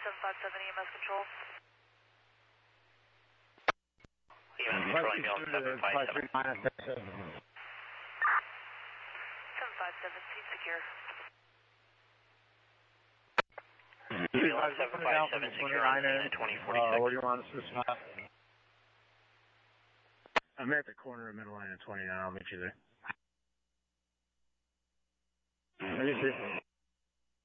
757 EMS control. EMS control, email 757. 757, seat secure. Email 757, secure on scene at 2046. What do you want us to stop? I'm at the corner of Middle Line and 20 now. I'll meet you there.